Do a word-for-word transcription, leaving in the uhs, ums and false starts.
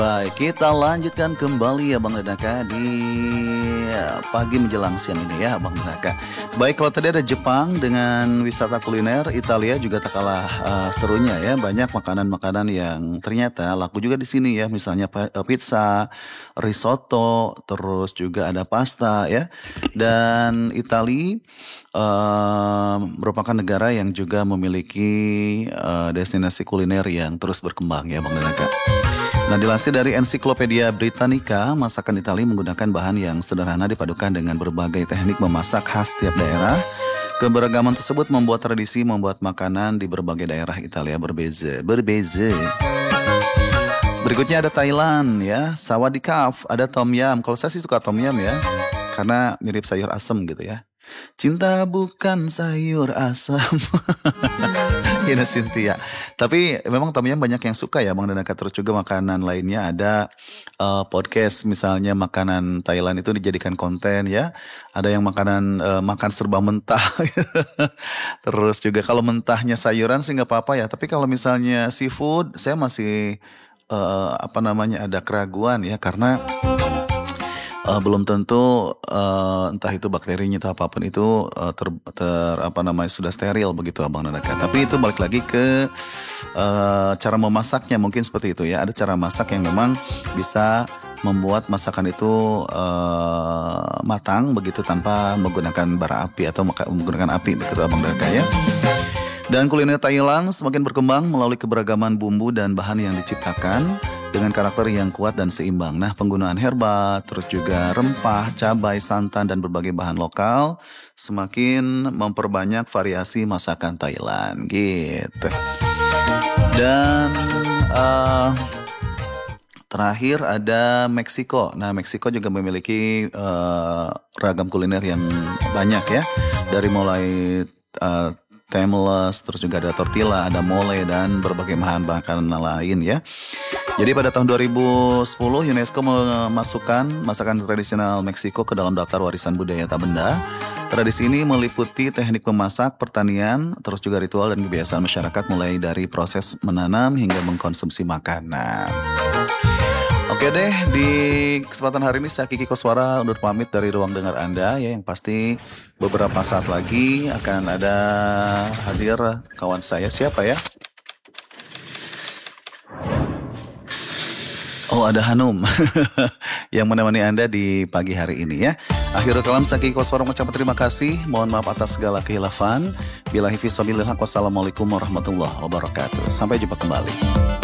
Baik, kita lanjutkan kembali ya Bang Dedaka di pagi menjelang siang ini ya Bang Dedaka. Baik, kalau tadi ada Jepang dengan wisata kuliner, Italia juga tak kalah uh, serunya ya. Banyak makanan-makanan yang ternyata laku juga di sini ya. Misalnya pa- eh, pizza, risotto, terus juga ada pasta ya. Dan Italia uh, merupakan negara yang juga memiliki uh, destinasi kuliner yang terus berkembang ya Bang Dedaka. Nah, dilansir dari Ensiklopedia Britannica, masakan Italia menggunakan bahan yang sederhana dipadukan dengan berbagai teknik memasak khas tiap daerah. Keberagaman tersebut membuat tradisi membuat makanan di berbagai daerah Italia berbeza. Berbeza. Berikutnya ada Thailand ya, sawadikaf, ada tom yum. Kalau saya sih suka tom yum ya, karena mirip sayur asem gitu ya. Cinta bukan sayur asam. Ina Cynthia. Tapi memang Tom Yum banyak yang suka ya Bang Danaka. Terus juga makanan lainnya ada uh, podcast misalnya makanan Thailand itu dijadikan konten ya. Ada yang makanan uh, makan serba mentah. Terus juga kalau mentahnya sayuran sih nggak apa-apa ya. Tapi kalau misalnya seafood saya masih uh, apa namanya ada keraguan ya karena Uh, belum tentu uh, entah itu bakterinya atau apapun itu uh, ter, ter apa namanya sudah steril begitu Abang Nanaka. Tapi itu balik lagi ke uh, cara memasaknya mungkin seperti itu ya. Ada cara masak yang memang bisa membuat masakan itu uh, matang begitu tanpa menggunakan bara api atau menggunakan api begitu Abang Nanaka ya. Dan kuliner Thailand semakin berkembang melalui keberagaman bumbu dan bahan yang diciptakan dengan karakter yang kuat dan seimbang. Nah, penggunaan herba, terus juga rempah, cabai, santan, dan berbagai bahan lokal semakin memperbanyak variasi masakan Thailand, gitu. Dan uh, terakhir ada Meksiko. Nah, Meksiko juga memiliki uh, ragam kuliner yang banyak ya, dari mulai uh, tamales, terus juga ada tortilla, ada mole, dan berbagai bahan makanan lain ya. Jadi pada tahun dua ribu sepuluh UNESCO memasukkan masakan tradisional Meksiko ke dalam daftar warisan budaya tak benda. Tradisi ini meliputi teknik memasak, pertanian, terus juga ritual dan kebiasaan masyarakat mulai dari proses menanam hingga mengkonsumsi makanan. Oke deh, di kesempatan hari ini saya Kiki Koswara undur pamit dari ruang dengar Anda ya, yang pasti beberapa saat lagi akan ada hadir kawan saya. Siapa ya? Oh, ada Hanum yang menemani Anda di pagi hari ini ya. Akhirul kalam saya Kiki Koswara mengucapkan terima kasih. Mohon maaf atas segala kehilafan. Billahi fisabilillah. Wassalamualaikum warahmatullahi wabarakatuh. Sampai jumpa kembali.